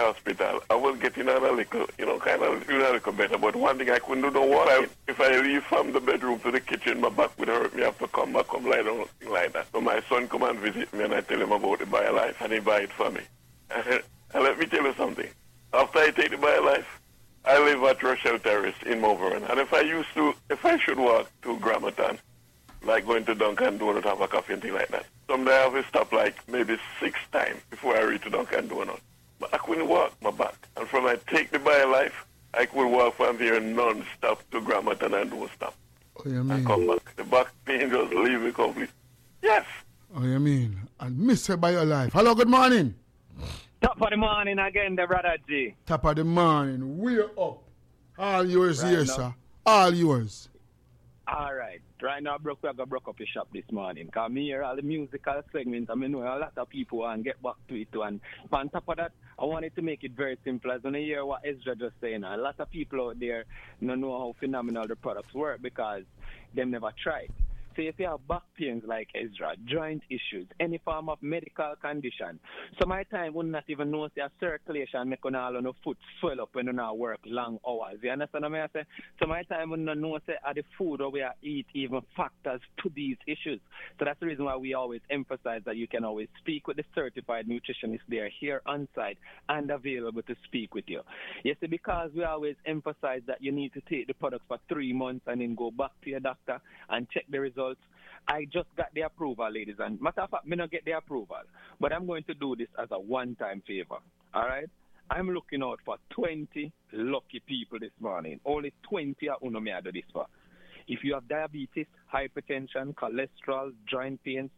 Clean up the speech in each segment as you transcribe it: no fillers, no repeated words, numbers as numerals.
hospital, I was getting on a little, kind of feeling a little better. But one thing I couldn't do, no water. If I leave from the bedroom to the kitchen, my back would hurt me. I have to come back, come lie down, thing like that. So my son come and visit me, and I tell him about the BioLife, and he buy it for me. And let me tell you something. After I take the BioLife, I live at Rochelle Terrace in Mount Vernon. And if I should walk to Grammaton, like going to Dunkin' Donuts, have a coffee and thing like that, someday I have to stop like maybe 6 times before I reach to Dunkin' Donuts. But I couldn't walk my back. And from I take the BioLife, I could walk from here non-stop to Grammaton and don't stop. Oh, you mean? And come back. The back pain just leave me complete. Yes. Oh, you mean? And Mr. BioLife. Hello, good morning. Top of the morning again, the brother G. Top of the morning. We're up. All yours right here, now. sir. All yours. All right. Right now, we got broke up your shop this morning. Because me hear all the musical segments, and I know a lot of people want to get back to it too. And on top of that, I wanted to make it very simple. As when I hear what Ezra just saying, a lot of people out there don't know how phenomenal the products work because they never tried. So if you have back pains like Ezra, joint issues, any form of medical condition, so my time would not even know your circulation make on all on the foot swell up when you not work long hours. You understand what I say? So my time would not know say the food or we eat even factors to these issues. So that's the reason why we always emphasize that you can always speak with the certified nutritionist there here on site and available to speak with you. You see, because we always emphasize that you need to take the products for 3 months and then go back to your doctor and check the results. I just got the approval, ladies, and matter of fact, me not get the approval, but I'm going to do this as a one-time favor, all right? I'm looking out for 20 lucky people this morning. Only 20 are uno me I do this for. If you have diabetes, hypertension, cholesterol, joint pains,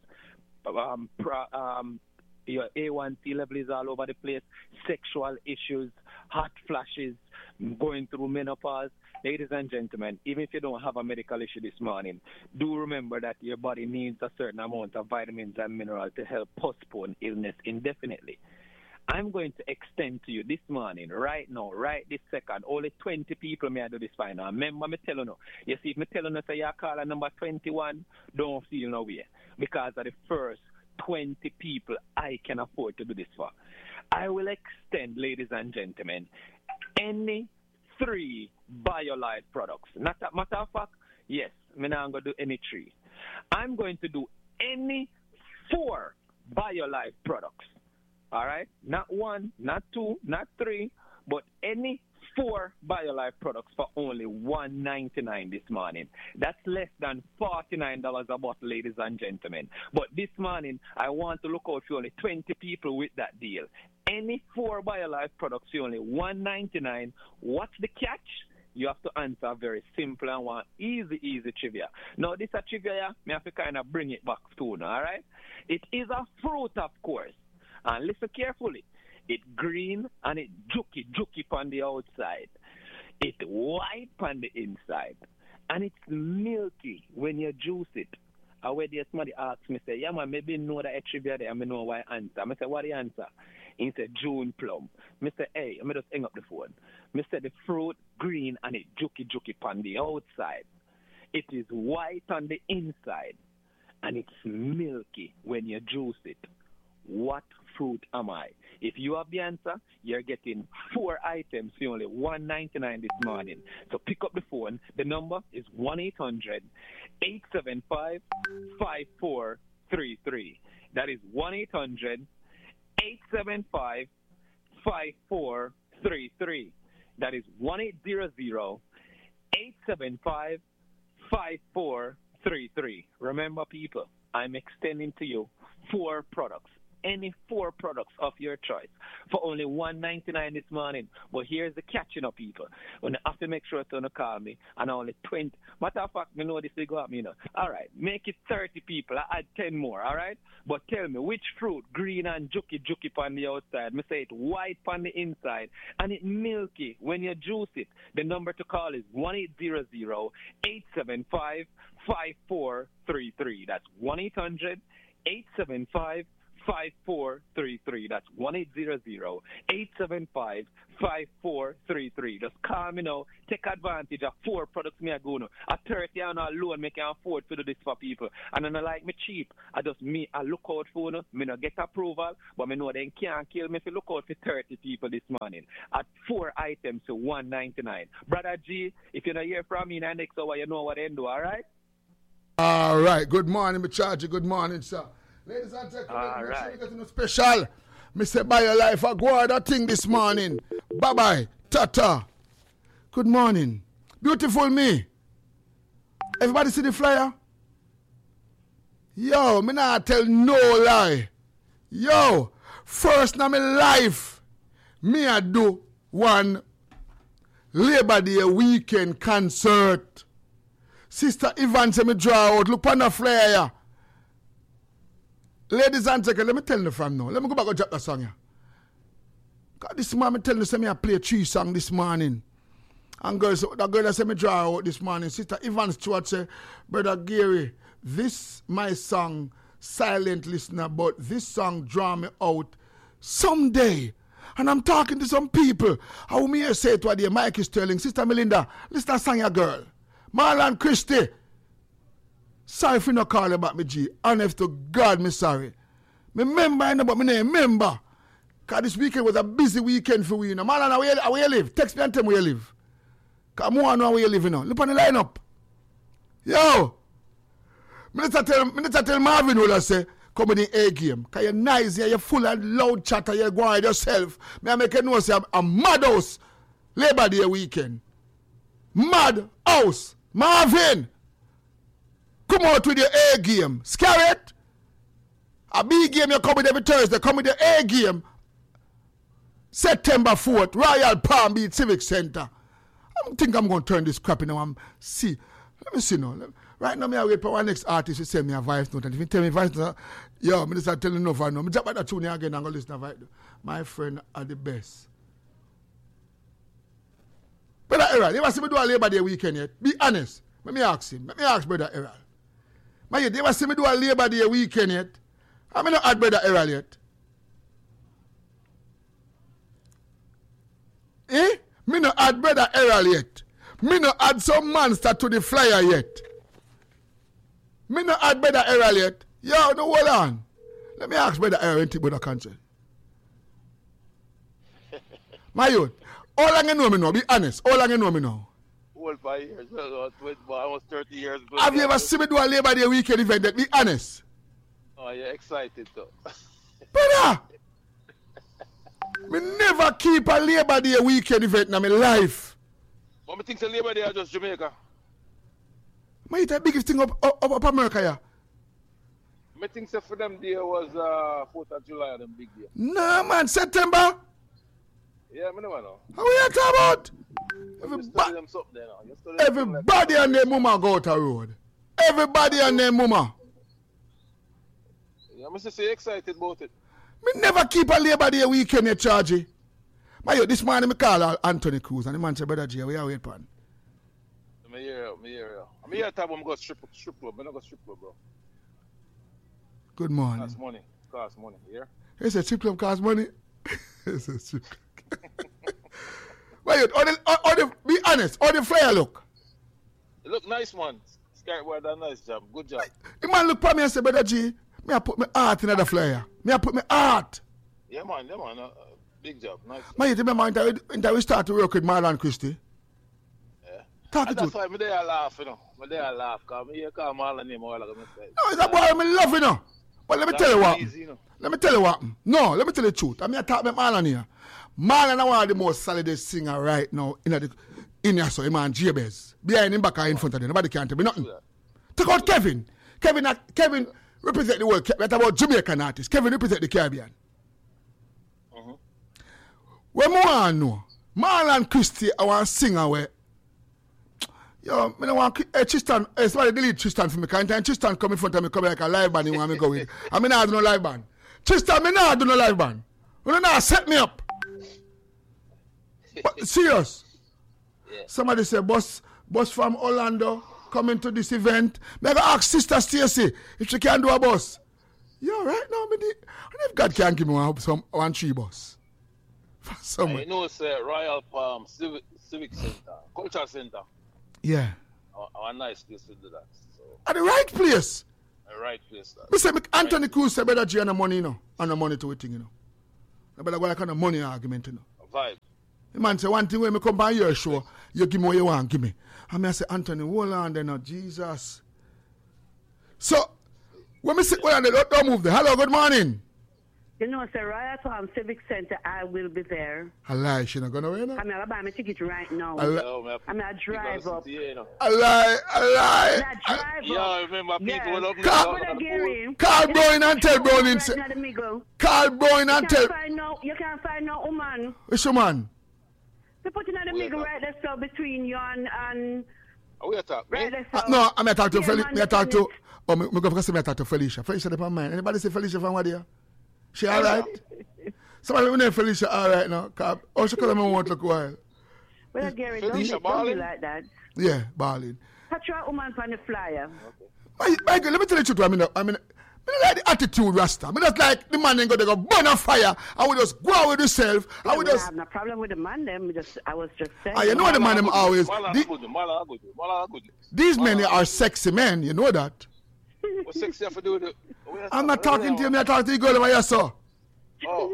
your A1C level is all over the place, sexual issues, hot flashes, going through menopause. Ladies and gentlemen, even if you don't have a medical issue this morning, do remember that your body needs a certain amount of vitamins and minerals to help postpone illness indefinitely. I'm going to extend to you this morning, right now, right this second, only 20 people may I do this fine. Now, remember me telling you see, if me telling you say you call a number 21, don't feel no way, because of the first 20 people I can afford to do this for. I will extend, ladies and gentlemen, any 3 BioLife products. Not a matter of fact, yes, I'm not going to do any 3. I'm going to do any 4 BioLife products. All right? Not 1, not 2, not 3, but any 4 BioLife products for only $1.99 this morning. That's less than $49 a bottle, ladies and gentlemen. But this morning, I want to look out for only 20 people with that deal. Any 4 BioLife products for only $1.99. What's the catch? You have to answer a very simple and one easy trivia. Now, this a trivia, me have to kind of bring it back soon, all right? It is a fruit, of course. And listen carefully. It's green and it juky on the outside. It's white on the inside. And it's milky when you juice it. And when somebody asks me, say, yeah, man, maybe know that trivia there, I know why I answer. I say, what the answer? He said, June plum. I say, hey, I just hang up the phone. I said, the fruit green and it juky on the outside. It is white on the inside. And it's milky when you juice it. What fruit am I? If you have the answer, you're getting 4 items for only $1.99 this morning. So pick up the phone. The number is 1-800-875-5433. That is 1-800-875-5433. That is 1-800-875-5433. Remember, people, I'm extending to you 4 products. Any 4 products of your choice for only $1.99 this morning. But here's the catch, people. When you have to make sure to call me, and only 20. Matter of fact, I know this will go up, All right, make it 30 people. I add 10 more, all right? But tell me, which fruit, green and juky on the outside? Me say it white on the inside, and it milky when you juice it. The number to call is 1-800-875-5433. That's 1-800-875-5433. 5433. That's 1-800-875-5433. Just call me now. Take advantage of 4 products me a go now. A 30 and alone me can afford to do this for people. And I don't like me cheap. I look out for no. Me no get approval, but me know they can't kill me if you look out for 30 people this morning. At 4 items to $199. Brother G, if you don't hear from me in the next hour, you know what they do, all right? All right. Good morning, me charge you. Good morning, sir. Ladies and gentlemen, make sure you get no special. Me say by your life, I go out that thing this morning. Bye-bye. Tata. Good morning. Beautiful me. Everybody see the flyer? Yo, me not tell no lie. Yo, first in my life, me I do one Labor Day weekend concert. Sister Yvonne say me draw out. Look on the flyer. Ladies and gentlemen, let me tell you from now. Let me go back and drop the song here. God, this morning, me tell you, say me I play 3 songs this morning. And girls, the girl that say me draw out this morning, Sister Yvonne Stewart say, Brother Gary, this my song, silent listener, but this song draw me out someday. And I'm talking to some people. How me say it today, Mikey Sterling, Sister Melinda, listen to that song, your girl. Marlon Christie. Sorry for no call about me, G. Honest to God, me sorry. Me remember, I know, but me name remember. Because this weekend was a busy weekend for we, you know. Marlon, where you live? Text me and tell me where you live. Because I want to know where you live, you know. Look on the lineup. Yo. Me need to tell Marvin what I say. Come in the A game. Because you're nice here, you're full of loud chatter, you're going yourself. Me I make you know, say, I'm mad house. Labor Day weekend. Mad house. Marvin. Come out with your A game. Scare it. A B game you come with every Thursday. Come with the A game. September 4th, Royal Palm Beach Civic Center. I think I'm going to turn this crap in. Let me see now. Right now, I wait for our next artist to send me a voice note. And if you tell me voice note, yo, I'm just telling you no for now. I'm just about to tune in again and go listen to voice note. My friend are the best. Brother Errol, you ever see me do a Labor Day weekend yet? Be honest. Let me ask him. Let me ask Brother Errol. You ever see me do a Labor Day weekend yet? I'm not add Brother Errol yet. Me not add Brother Errol yet. Me not add some monster to the flyer yet. Me not add Brother Errol yet. Yo, no, hold on. Let me ask Brother Errol anything about the country. My youth, all long you know me now, be honest. All long you know me now. Old 5 years, almost 30 years. Have you ever seen me do a Labor Day weekend event that? Be honest. Oh, you're excited though. Brother! Me never keep a Labor Day weekend event in my life. But I think the Labor Day is just Jamaica. Man, it's the biggest thing up America, yeah. I think for them day was 4th of July, them big day. Nah, man, September. Yeah, I never know. How are you talking about? Everybody and their mama go out the road. Everybody and their mama. Yeah, I must say excited about it. Me never keep a Labor Day weekend, you charge. But this morning I call Anthony Cruz and the man said, Brother G, we are waiting for him. I'm here to go strip club. I'm not go strip club, bro. Good morning. Cost money, yeah? It's a strip club cost money? It's a strip club. Wait, be honest, how the flyer look? It look nice, man. Sky boy done nice job. Good job. The man look for me and say, Brother G, me I put my heart in the flyer. Me I put my heart. Yeah, man. Big job. Nice. Man, you remember until we start to work with Marlon Christie? Yeah. That's why I'm there laugh, you know. I'm there laugh, because I hear Marlon name all like a mistake. No, it's a boy I love, you know. But let me tell you what. Let me tell you what. No, let me tell you the truth. I mean, I talk about Marlon here. Marlon is one of the most solidest singer right now in here, so man, Jabez. Behind him, back in front of them. Nobody can tell me nothing. Take out Kevin. Kevin represent the world. That's about Jamaican artists. Kevin represent the Caribbean. When I want to know, Marlon Christie, I want to sing away. Yo, I don't want Tristan, somebody delete Tristan for me. Because Tristan come in front of me, come like a live band, he want me go with. I mean, I do no live band. Tristan, I not do no live band. You don't know, set me up. But, serious. Yeah. Somebody say, bus from Orlando coming to this event. I go ask Sister Stacy if she can do a bus. Yo, right now, and if God can give me one tree bus. I know it's Royal Palm Civic Center, Culture Center. Yeah. A nice place to do that. So. At the right place. The right place. Me say, Anthony Cruz said better G and the money, you know. And the money to it, you know. I better go like on a money argument, you know. A vibe. The man say, one thing when me come by your show, you give me what you want, give me. And I say, Anthony, hold on there now, Jesus. So, when me say, well, don't move there. Hello, good morning. You know, sir, Royal Palm Civic Center, I will be there. I lie, she not going to win. I'm going to buy my ticket right now. I'm going to drive up. I lie. I'm going to drive up. Yeah, remember people up there. Carl Boyne and tell Browning. Carl Boyne and tell. You can't find no woman. Which woman? They put in the middle right there, so between you and we are talking. Right there, so. No, I'm talking to Felicia. I'm talking to. Oh, I'm going to talk to Felicia. Felicia, depend mine. Anybody say Felicia from what here? She all right? Somebody will name Felicia all right now. Oh, she come and want to look while. Well, Gary, don't be like that. Yeah, balling. Touch your woman from the flyer. Okay. My girl, let me tell you the truth. I mean, like the attitude, Rasta. I just like the man ain't going to go burn a fire. I would just go out with yourself. I would just. have no problem with the man. I was just saying. You know the man them always. These men are sexy men. You know that. What sexy have to do with it? I'm not talking to you. I'm talking to the girl over here, sir. Oh.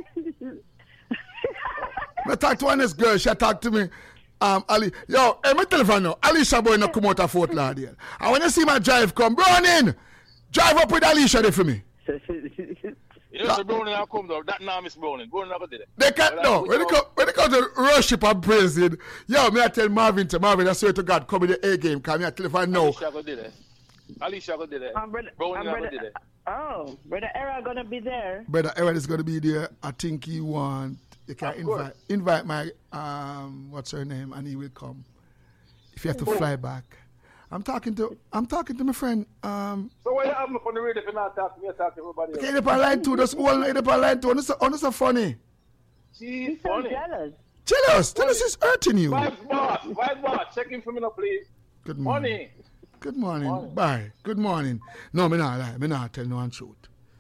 I talk to one this girl. She talk to me. Ali. Yo, hey, my telephone now. Alicia boy no come out of Fort Lauderdale. And when you see my drive come, Browning, drive up with Alicia there for me. You know, Browning will come though. That now Miss Browning. Browning will go there. They can't no. When they come to worship and praising, yo, me I tell Marvin, I swear to God, come in the A game. Come here, telephone now. Alicia go there. Browning go there. Oh, Brother Era gonna be there. Brother Era is gonna be there. I think he want. You can invite my what's her name, and he will come. If you have to fly back, I'm talking to my friend. So why you have me on the radio if you're not talking? You're talking to everybody else. Okay, the line too. That's all. The line too. It's so funny. She's funny. Jealous. Jealous is hurting you. Vibes boss. Check in for me now, please. Good morning. Good morning. Bye. Good morning. No, me not lie. Me not tell no one truth.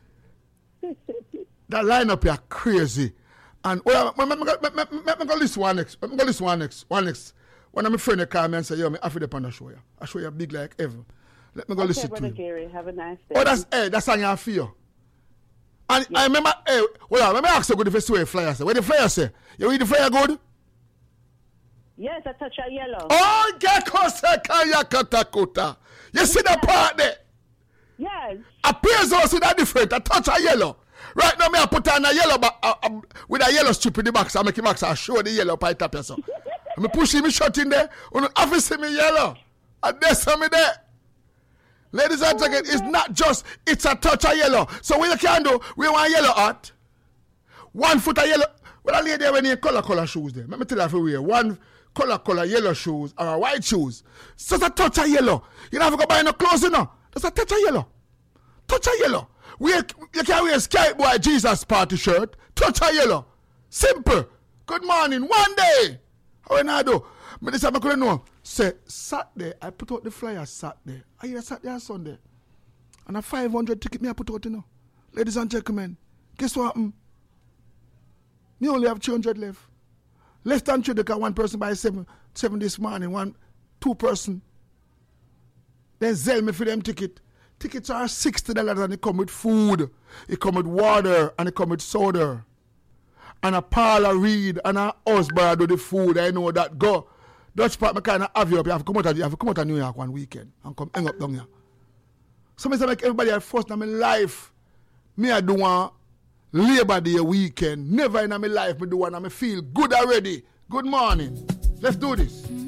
That lineup here crazy. And well, I'm gonna list one next. One of my friends call me and say, yo, me after the panda show you. I show you big like ever. Let me go listen to you. Gary, have a nice day. Oh, that's how you feel. And I remember, let me ask you good if you see a flyer say. What the flyer say? You read the flyer good? Yes, I touch a yellow. Oh, Gekoseka. You see the part there? Yes. Appears also that different. I touch a yellow. Right now, me I put on a yellow with a yellow strip in the box. I make him box. I show the yellow pipe up here. So I push him shot in there. On obviously me yellow. And there's me there. Ladies and gentlemen, it's not just, it's a touch of yellow. So what you can do, we want yellow hat. 1 foot of yellow. Well, a lady when you color shoes there. Let me tell you for real. One color yellow shoes or white shoes. So it's a touch of yellow. You don't have to go buy no clothes, you know. It's a touch of yellow. Touch of yellow. You can wear a Sky Boy Jesus party shirt. Touch of yellow. Simple. Good morning. One day. How when I do? But this time I couldn't know. Say, Saturday, I put out the flyer Saturday. I hear Saturday and Sunday. And a 500 ticket me I put out, you know. Ladies and gentlemen, guess what happened? Me only have 200 left. Less than 3 because one person buy 7 this morning, 2 person. Then sell me for them ticket. Tickets are $60 and it come with food. It come with water and it come with soda. And a parlor read and a husband do the food. I know that go. Dutch part me kind of have you up. You have to come out of New York one weekend and come hang up down here. So I make everybody at first in my life. Me I do one Labor Day weekend. Never in my life me do one and I feel good already. Good morning. Let's do this.